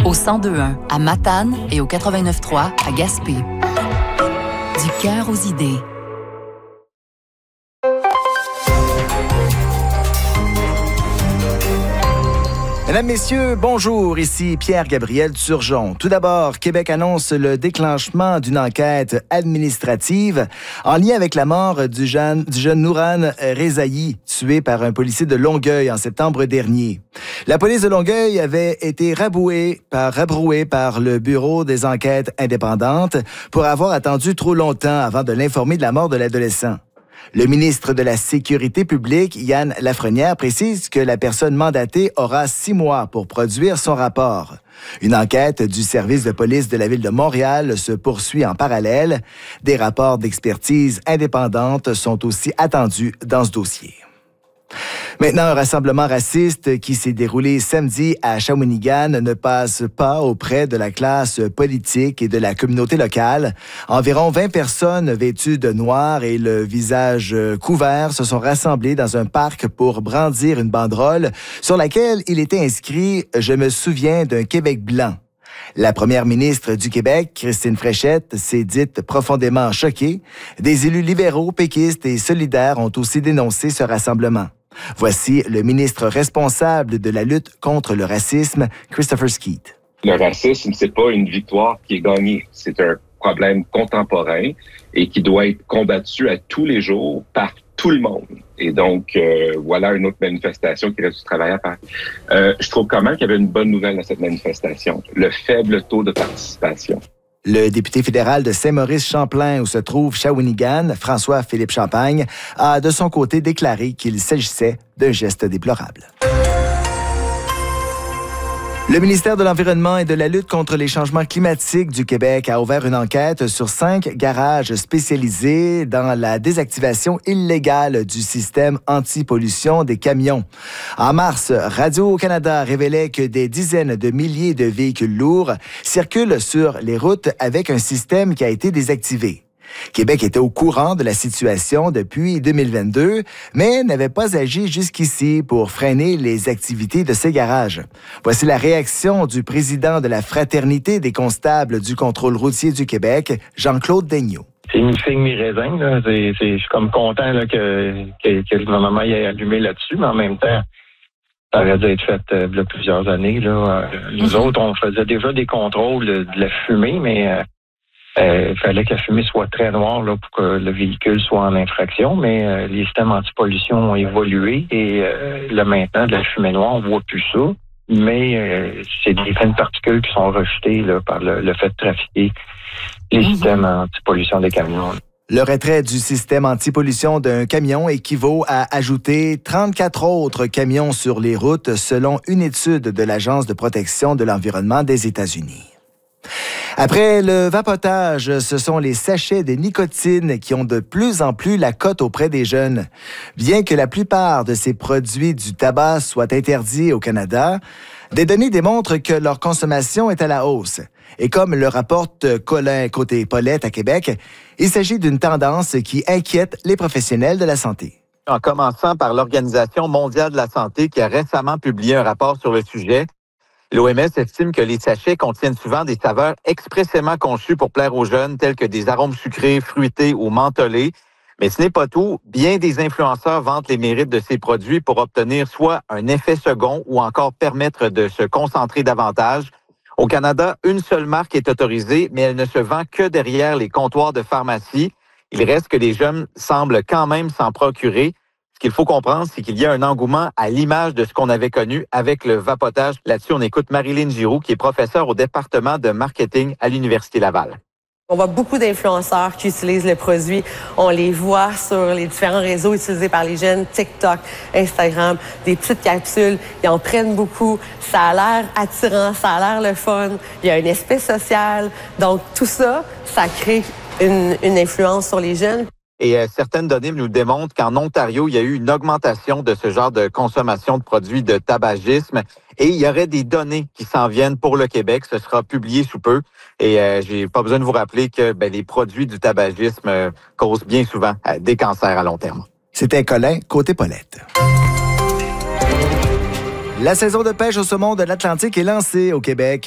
au 102.1 à Matane et au 89.3 à Gaspé. Du cœur aux idées. Mesdames, Messieurs, bonjour, ici Pierre-Gabriel Turgeon. Tout d'abord, Québec annonce le déclenchement d'une enquête administrative en lien avec la mort du jeune Nouran Rezaï, tué par un policier de Longueuil en septembre dernier. La police de Longueuil avait été rabrouée par le Bureau des enquêtes indépendantes pour avoir attendu trop longtemps avant de l'informer de la mort de l'adolescent. Le ministre de la Sécurité publique, Yann Lafrenière, précise que la personne mandatée aura 6 mois pour produire son rapport. Une enquête du service de police de la Ville de Montréal se poursuit en parallèle. Des rapports d'expertise indépendantes sont aussi attendus dans ce dossier. Maintenant, un rassemblement raciste qui s'est déroulé samedi à Shawinigan ne passe pas auprès de la classe politique et de la communauté locale. Environ 20 personnes vêtues de noir et le visage couvert se sont rassemblées dans un parc pour brandir une banderole sur laquelle il était inscrit « Je me souviens d'un Québec blanc ». La première ministre du Québec, Christine Fréchette, s'est dite profondément choquée. Des élus libéraux, péquistes et solidaires ont aussi dénoncé ce rassemblement. Voici le ministre responsable de la lutte contre le racisme, Christopher Skeete. Le racisme, c'est pas une victoire qui est gagnée. C'est un problème contemporain et qui doit être combattu à tous les jours par tout le monde. Et donc, voilà une autre manifestation qui reste du travail à faire. Je trouve quand même qu'il y avait une bonne nouvelle dans cette manifestation. Le faible taux de participation. Le député fédéral de Saint-Maurice-Champlain, où se trouve Shawinigan, François-Philippe Champagne, a de son côté déclaré qu'il s'agissait d'un geste déplorable. Le ministère de l'Environnement et de la lutte contre les changements climatiques du Québec a ouvert une enquête sur 5 garages spécialisés dans la désactivation illégale du système anti-pollution des camions. En mars, Radio-Canada révélait que des dizaines de milliers de véhicules lourds circulent sur les routes avec un système qui a été désactivé. Québec était au courant de la situation depuis 2022, mais n'avait pas agi jusqu'ici pour freiner les activités de ces garages. Voici la réaction du président de la Fraternité des constables du contrôle routier du Québec, Jean-Claude Daigneault. C'est une figue mi-raisin, là. Je suis comme content là, que le gouvernement y ait allumé là-dessus, mais en même temps, ça aurait dû être fait il y a plusieurs années. Là. Nous autres, on faisait déjà des contrôles de la fumée, mais il fallait que la fumée soit très noire là, pour que le véhicule soit en infraction, mais les systèmes anti-pollution ont évolué et là maintenant, de la fumée noire, on voit plus ça, mais c'est des fines particules qui sont rejetées là, par le fait de trafiquer les systèmes anti-pollution des camions. Le retrait du système anti-pollution d'un camion équivaut à ajouter 34 autres camions sur les routes, selon une étude de l'Agence de protection de l'environnement des États-Unis. Après le vapotage, ce sont les sachets de nicotine qui ont de plus en plus la cote auprès des jeunes. Bien que la plupart de ces produits du tabac soient interdits au Canada, des données démontrent que leur consommation est à la hausse. Et comme le rapporte Colin Côté-Paulette à Québec, il s'agit d'une tendance qui inquiète les professionnels de la santé. En commençant par l'Organisation mondiale de la santé qui a récemment publié un rapport sur le sujet, l'OMS estime que les sachets contiennent souvent des saveurs expressément conçues pour plaire aux jeunes, tels que des arômes sucrés, fruités ou mentholés. Mais ce n'est pas tout. Bien des influenceurs vantent les mérites de ces produits pour obtenir soit un effet second ou encore permettre de se concentrer davantage. Au Canada, une seule marque est autorisée, mais elle ne se vend que derrière les comptoirs de pharmacie. Il reste que les jeunes semblent quand même s'en procurer. Ce qu'il faut comprendre, c'est qu'il y a un engouement à l'image de ce qu'on avait connu avec le vapotage. Là-dessus, on écoute Marilyn Giroux, qui est professeure au département de marketing à l'Université Laval. On voit beaucoup d'influenceurs qui utilisent le produit. On les voit sur les différents réseaux utilisés par les jeunes, TikTok, Instagram, des petites capsules. Ils en prennent beaucoup. Ça a l'air attirant, ça a l'air le fun. Il y a un aspect social. Donc, tout ça, ça crée une influence sur les jeunes. Et certaines données nous démontrent qu'en Ontario, il y a eu une augmentation de ce genre de consommation de produits de tabagisme. Et il y aurait des données qui s'en viennent pour le Québec. Ce sera publié sous peu. Et j'ai pas besoin de vous rappeler que les produits du tabagisme causent bien souvent des cancers à long terme. C'était Colin Côté-Paulette. La saison de pêche au saumon de l'Atlantique est lancée au Québec.